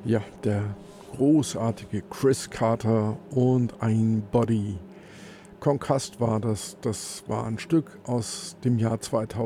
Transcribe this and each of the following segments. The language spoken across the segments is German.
Ja, der großartige Chris Carter und ein Body. Concussed war das. Das war ein Stück aus dem Jahr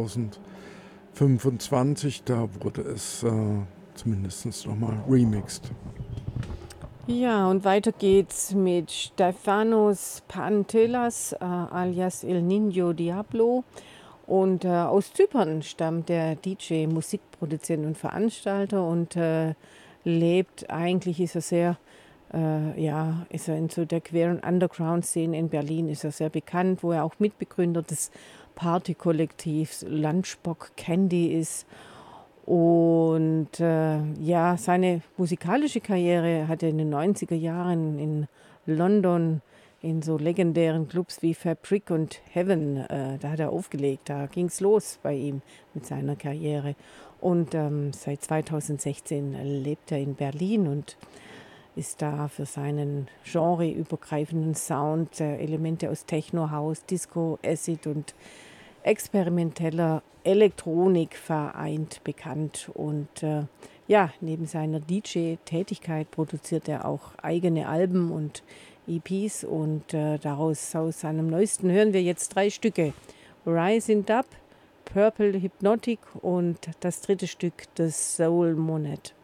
2025. Da wurde es zumindest nochmal remixed. Ja, und weiter geht's mit Stefanos Pantelas, alias El Niño Diablo. Und aus Zypern stammt der DJ, Musikproduzent und Veranstalter und lebt, eigentlich ist er sehr, ist er in so der queeren Underground-Szene in Berlin, ist er sehr bekannt, wo er auch Mitbegründer des Partykollektivs Lunchbox Candy ist. Und seine musikalische Karriere hat er in den 90er Jahren in London in so legendären Clubs wie Fabric und Heaven, da hat er aufgelegt, da ging es los bei ihm mit seiner Karriere. Und seit 2016 lebt er in Berlin und ist da für seinen genreübergreifenden Sound, Elemente aus Techno, House, Disco, Acid und experimenteller Elektronik vereint bekannt. Und neben seiner DJ-Tätigkeit produziert er auch eigene Alben und EPs. Und aus seinem neuesten hören wir jetzt 3 Stücke. Rise in Dub, Purple Hypnotic und das dritte Stück, The Soul Monad.